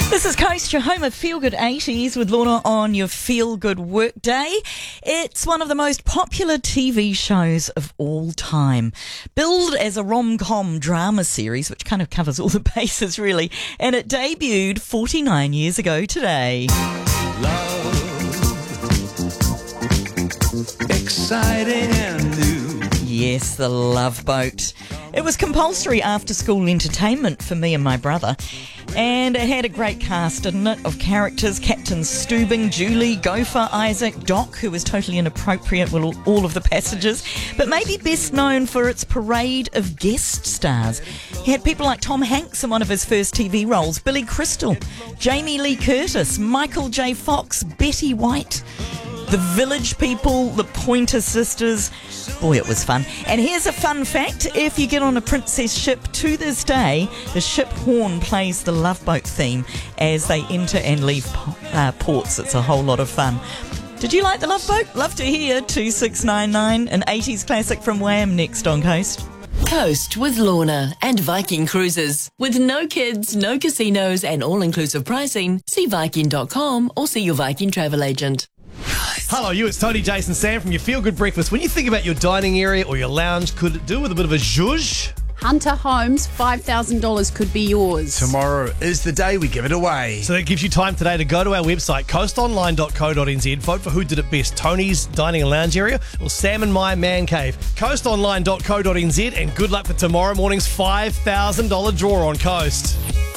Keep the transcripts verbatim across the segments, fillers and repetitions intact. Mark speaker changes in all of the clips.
Speaker 1: This is Coast, your home of Feel Good eighties with Lorna on your Feel Good work day. It's one of the most popular T V shows of all time. Billed as a rom-com drama series, which kind of covers all the bases really, and it debuted forty-nine years ago today.
Speaker 2: Love, exciting and new.
Speaker 1: Yes, The Love Boat. It was compulsory after-school entertainment for me and my brother. And it had a great cast, didn't it, of characters. Captain Stubing, Julie, Gopher, Isaac, Doc, who was totally inappropriate with all of the passages, but maybe best known for its parade of guest stars. He had people like Tom Hanks in one of his first T V roles, Billy Crystal, Jamie Lee Curtis, Michael J. Fox, Betty White, the Village People, the Pointer Sisters. Boy, it was fun. And here's a fun fact. If you get on a princess ship to this day, the ship horn plays the Love Boat theme as they enter and leave uh, ports. It's a whole lot of fun. Did you like the Love Boat? Love to hear. two six nine nine, an eighties classic from Wham next on Coast.
Speaker 3: Coast with Lorna and Viking Cruises. With no kids, no casinos and all-inclusive pricing, see Viking dot com or see your Viking travel agent.
Speaker 4: Hello, you. It's Tony, Jason, Sam from your Feel Good Breakfast. When you think about your dining area or your lounge, could it do with a bit of a zhuzh?
Speaker 5: Hunter Homes, five thousand dollars could be yours.
Speaker 6: Tomorrow is the day we give it away.
Speaker 4: So that gives you time today to go to our website, coast online dot co dot n z. Vote for who did it best, Tony's dining and lounge area or Sam and my man cave. coast online dot co dot n z, and good luck for tomorrow morning's five thousand dollars draw on Coast.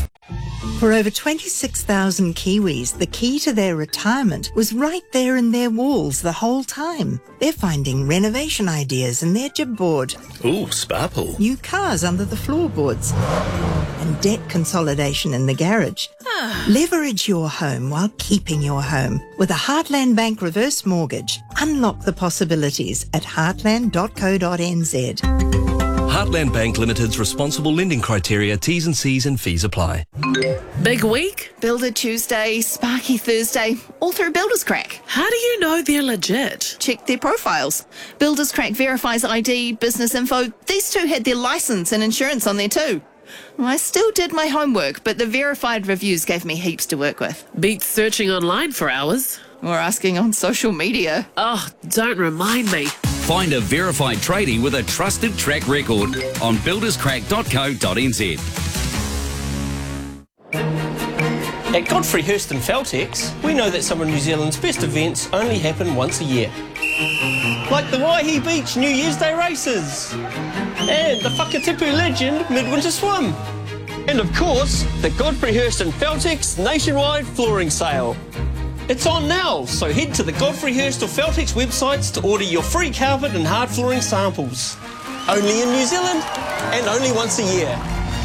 Speaker 7: For over twenty-six thousand Kiwis, the key to their retirement was right there in their walls the whole time. They're finding renovation ideas in their jib board,
Speaker 6: Ooh, sparkle.
Speaker 7: new cars under the floorboards, and debt consolidation in the garage. Leverage your home while keeping your home with a Heartland Bank reverse mortgage. Unlock the possibilities at heartland dot co dot n z.
Speaker 8: Heartland Bank Limited's responsible lending criteria, T's and C's and fees apply.
Speaker 9: Big week?
Speaker 10: Builder Tuesday, Sparky Thursday, all through Builders Crack.
Speaker 9: How do you know they're legit?
Speaker 10: Check their profiles. Builders Crack verifies I D, business info. These two had their license and insurance on there too. I still did my homework, but the verified reviews gave me heaps to work with.
Speaker 9: Beats searching online for hours.
Speaker 10: Or asking on social media.
Speaker 9: Oh, don't remind me.
Speaker 11: Find a verified tradie with a trusted track record on builders crack dot co dot n z.
Speaker 12: At Godfrey Hirst and Feltex, we know that some of New Zealand's best events only happen once a year. Like the Waihi Beach New Year's Day races, and the Whakatipu Legend Midwinter Swim, and of course, the Godfrey Hirst and Feltex nationwide flooring sale. It's on now, so head to the Godfrey Hirst or Feltex websites to order your free carpet and hard flooring samples. Only in New Zealand, and only once a year.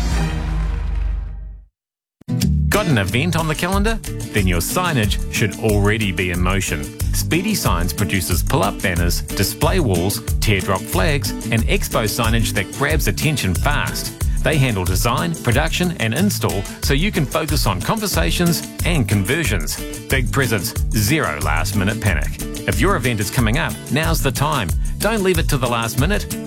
Speaker 13: Got an event on the calendar? Then your signage should already be in motion. Speedy Signs produces pull-up banners, display walls, teardrop flags, and expo signage that grabs attention fast. They handle design, production, and install so you can focus on conversations and conversions. Big presents, zero last-minute panic. If your event is coming up, now's the time. Don't leave it to the last minute.